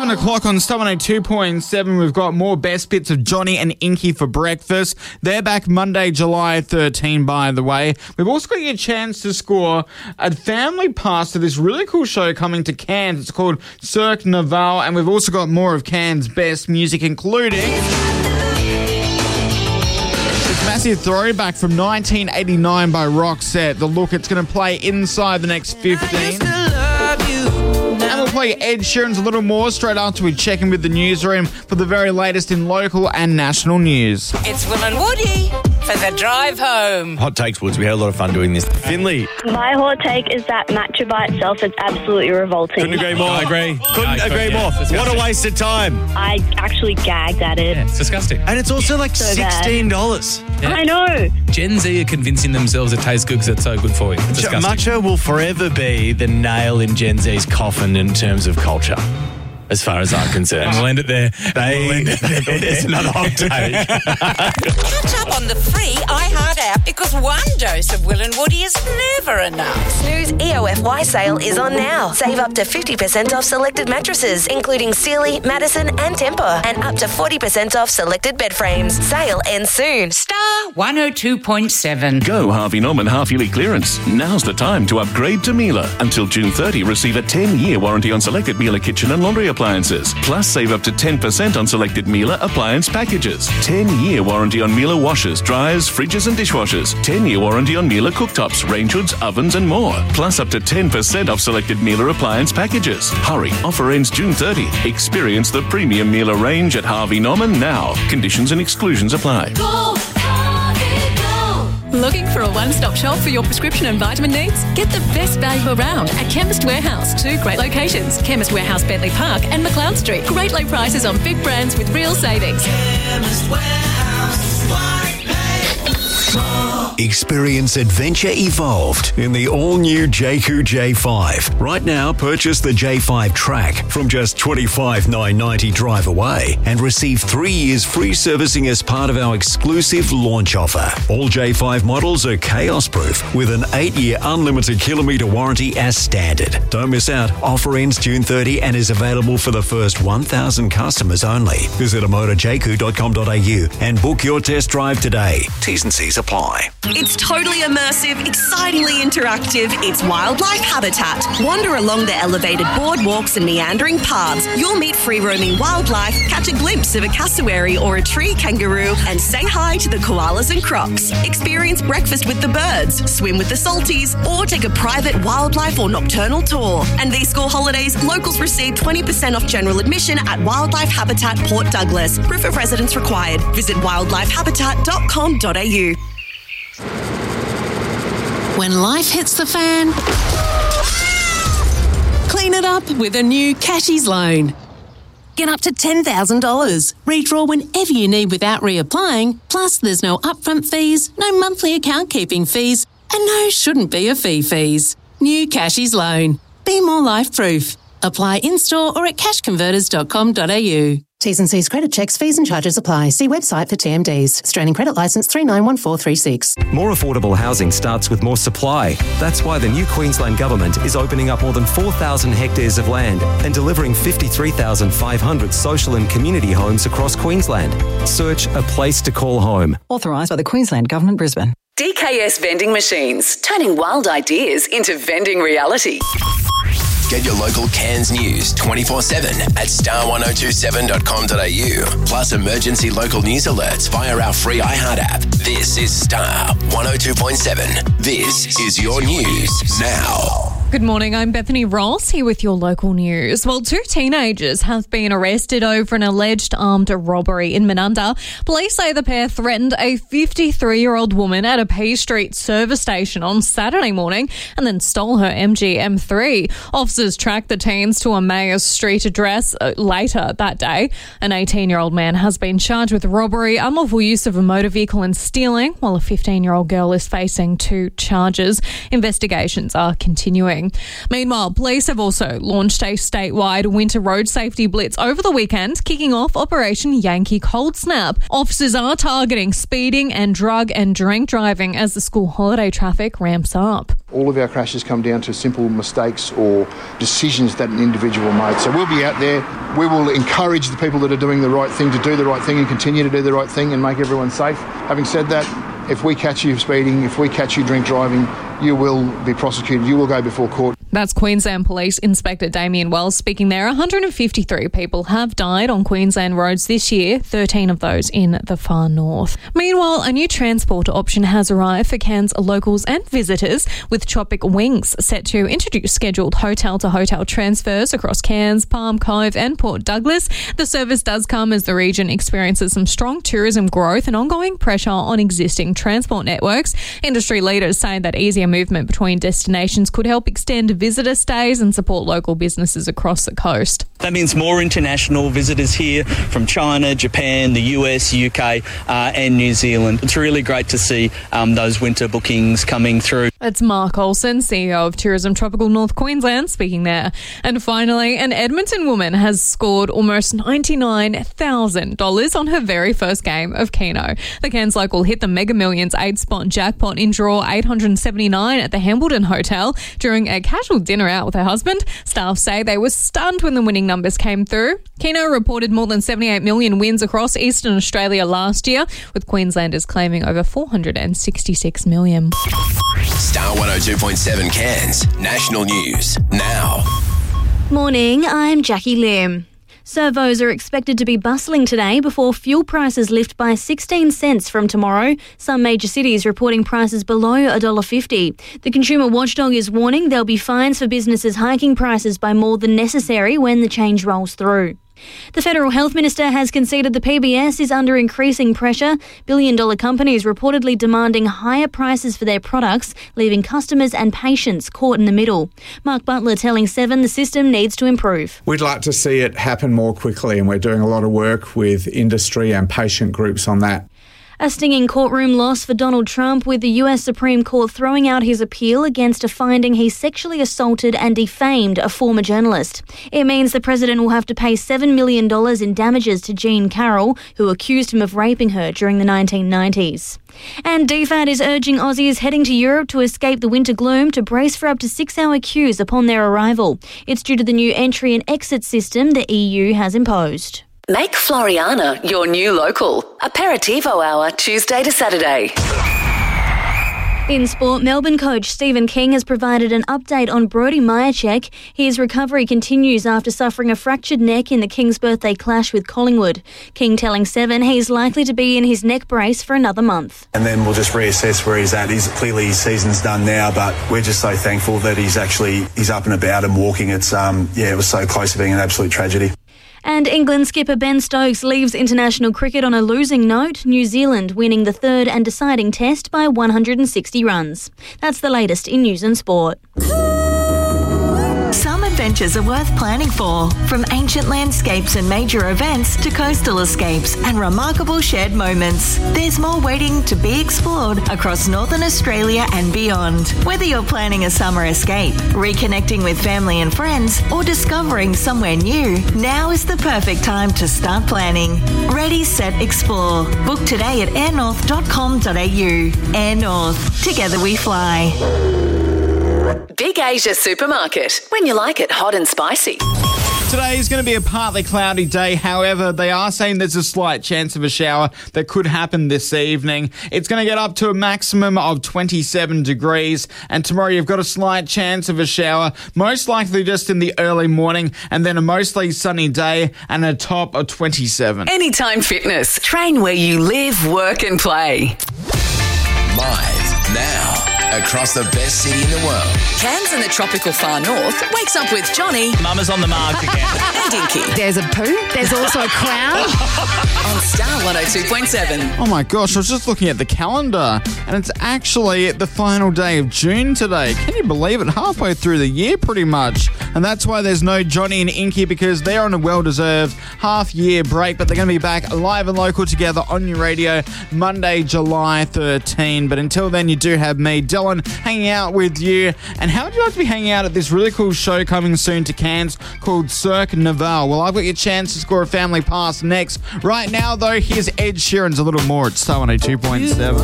on the clock on Star 102.7. We've got more best bits of Johnny and Inky for breakfast. They're back Monday, July 13, by the way. We've also got your chance to score a family pass to this really cool show coming to Cairns. It's called Cirque Naval, and we've also got more of Cairns' best music, including this massive throwback from 1989 by Roxette. The look, it's going to play inside the next 15. And we'll play Ed Sheeran's A Little More straight after we check in with the newsroom for the very latest in local and national news. It's Will and Woody for the drive home. Hot takes, Woods. We had a lot of fun doing this. Finley. My hot take is that matcha by itself is absolutely revolting. Couldn't agree more. I agree. Couldn't agree more. What a waste of time. I actually gagged at it. Yeah, it's disgusting. And it's also like So bad. $16. Yeah. I know. Gen Z are convincing themselves it tastes good because it's so good for you. It's disgusting. Matcha will forever be the nail in Gen Z's coffin in terms of culture, as far as I'm concerned. We'll end it there. It's not a hot take. Catch up on the free iHeart app because one dose of Will and Woody is never enough. Snooze EOFY sale is on now. Save up to 50% off selected mattresses, including Sealy, Madison and Tempur, and up to 40% off selected bed frames. Sale ends soon. Star 102.7. Go Harvey Norman half-yearly clearance. Now's the time to upgrade to Miele. Until June 30, receive a 10-year warranty on selected Miele kitchen and laundry appliances. Plus, save up to 10% on selected Miele appliance packages. 10-year warranty on Miele washers, dryers, fridges and dishwashers. 10-year warranty on Miele cooktops, range hoods, ovens and more. Plus, up to 10% off selected Miele appliance packages. Hurry, offer ends June 30. Experience the premium Miele range at Harvey Norman now. Conditions and exclusions apply. Looking for a one-stop shop for your prescription and vitamin needs? Get the best value around at Chemist Warehouse. 2 great locations, Chemist Warehouse Bentley Park and McLeod Street. Great low prices on big brands with real savings. Chemist Warehouse, Experience adventure evolved in the all-new Jayco J5. Right now, purchase the J5 Track from just $25,990 drive away and receive 3 years free servicing as part of our exclusive launch offer. All J5 models are chaos-proof with an 8-year unlimited kilometre warranty as standard. Don't miss out. Offer ends June 30 and is available for the first 1,000 customers only. Visit motorjayco.com.au and book your test drive today. T's and C's apply. It's totally immersive, excitingly interactive. It's Wildlife Habitat. Wander along the elevated boardwalks and meandering paths. You'll meet free-roaming wildlife, catch a glimpse of a cassowary or a tree kangaroo, and say hi to the koalas and crocs. Experience breakfast with the birds, swim with the salties, or take a private wildlife or nocturnal tour. And these school holidays, locals receive 20% off general admission at Wildlife Habitat Port Douglas. Proof of residence required. Visit wildlifehabitat.com.au. When life hits the fan, clean it up with a new Cashies loan. Get up to $10,000. Redraw whenever you need without reapplying. Plus, there's no upfront fees, no monthly account keeping fees, and no shouldn't be a fee fees. New Cashies loan. Be more life proof. Apply in-store or at cashconverters.com.au. T's and C's credit checks, fees and charges apply. See website for TMDs. Australian Credit Licence 391436. More affordable housing starts with more supply. That's why the new Queensland Government is opening up more than 4,000 hectares of land and delivering 53,500 social and community homes across Queensland. Search a place to call home. Authorised by the Queensland Government, Brisbane. DKS Vending Machines, turning wild ideas into vending reality. Get your local Cairns news 24/7 at star1027.com.au. Plus emergency local news alerts via our free iHeart app. This is Star 102.7. This is your news now. Good morning, I'm Bethany Ross here with your local news. Well, 2 teenagers have been arrested over an alleged armed robbery in Menunda. Police say the pair threatened a 53-year-old woman at a P Street service station on Saturday morning and then stole her MG M3. Officers tracked the teens to a Mayors Street address later that day. An 18-year-old man has been charged with robbery, unlawful use of a motor vehicle and stealing, while a 15-year-old girl is facing 2 charges. Investigations are continuing. Meanwhile, police have also launched a statewide winter road safety blitz over the weekend, kicking off Operation Yankee Cold Snap. Officers are targeting speeding and drug and drink driving as the school holiday traffic ramps up. All of our crashes come down to simple mistakes or decisions that an individual made. So we'll be out there We will encourage the people that are doing the right thing to do the right thing and continue to do the right thing and make everyone safe. Having said that, if we catch you speeding, if we catch you drink driving, you will be prosecuted. You will go before court. That's Queensland Police Inspector Damien Wells speaking there. 153 people have died on Queensland roads this year, 13 of those in the far north. Meanwhile, a new transport option has arrived for Cairns locals and visitors, with Tropic Wings set to introduce scheduled hotel-to-hotel transfers across Cairns, Palm Cove and Port Douglas. The service does come as the region experiences some strong tourism growth and ongoing pressure on existing transport networks. Industry leaders say that easier movement between destinations could help extend visitor stays and support local businesses across the coast. That means more international visitors here from China, Japan, the US, UK and New Zealand. It's really great to see those winter bookings coming through. It's Mark Olsen, CEO of Tourism Tropical North Queensland, speaking there. And finally, an Edmonton woman has scored almost $99,000 on her very first game of Keno. The Cairns local hit the Mega Millions 8-spot jackpot in draw 879 at the Hambledon Hotel during a casual dinner out with her husband. Staff say they were stunned when the winning numbers came through. Keno reported more than 78 million wins across Eastern Australia last year, with Queenslanders claiming over 466 million. Star 102.7 Cairns National News now. Morning, I'm Jackie Lim. Servos are expected to be bustling today before fuel prices lift by 16 cents from tomorrow. Some major cities reporting prices below $1.50. The Consumer Watchdog is warning there'll be fines for businesses hiking prices by more than necessary when the change rolls through. The Federal Health Minister has conceded the PBS is under increasing pressure. billion-dollar companies reportedly demanding higher prices for their products, leaving customers and patients caught in the middle. Mark Butler telling Seven the system needs to improve. We'd like to see it happen more quickly, and we're doing a lot of work with industry and patient groups on that. A stinging courtroom loss for Donald Trump, with the US Supreme Court throwing out his appeal against a finding he sexually assaulted and defamed a former journalist. It means the president will have to pay $7 million in damages to Jean Carroll, who accused him of raping her during the 1990s. And DFAT is urging Aussies heading to Europe to escape the winter gloom to brace for up to 6-hour queues upon their arrival. It's due to the new entry and exit system the EU has imposed. Make Floriana your new local. Aperitivo hour, Tuesday to Saturday. In sport, Melbourne coach Stephen King has provided an update on Brodie Majacek. His recovery continues after suffering a fractured neck in the King's birthday clash with Collingwood. King telling Seven he's likely to be in his neck brace for another month. And then we'll just reassess where he's at. Clearly his season's done now, but we're just so thankful that he's up and about and walking. It was so close to being an absolute tragedy. And England skipper Ben Stokes leaves international cricket on a losing note, New Zealand winning the third and deciding test by 160 runs. That's the latest in news and sport. Some adventures are worth planning for, from ancient landscapes and major events to coastal escapes and remarkable shared moments. There's more waiting to be explored across Northern Australia and beyond. Whether you're planning a summer escape, reconnecting with family and friends, or discovering somewhere new, now is the perfect time to start planning. Ready, set, explore. Book today at airnorth.com.au. Air North. Together we fly. Big Asia Supermarket. When you like it hot and spicy. Today is going to be a partly cloudy day. However, they are saying there's a slight chance of a shower that could happen this evening. It's going to get up to a maximum of 27 degrees. And tomorrow you've got a slight chance of a shower, most likely just in the early morning, and then a mostly sunny day and a top of 27. Anytime Fitness. Train where you live, work and play. Live now. Across the best city in the world. Cairns in the tropical far north wakes up with Johnny. Mama's on the mark again. And Inky. There's a poo. There's also a crown. On Star 102.7. Oh my gosh, I was just looking at the calendar and it's actually the final day of June today. Can you believe it? Halfway through the year pretty much. And that's why there's no Johnny and Inky, because they're on a well-deserved half-year break, but they're going to be back live and local together on your radio Monday, July 13. But until then, you do have me, Dylan, hanging out with you. And how would you like to be hanging out at this really cool show coming soon to Cairns called Cirque Naval? Well, I've got your chance to score a family pass next. Right now, though, here's Ed Sheeran's A Little More at Star 102.7.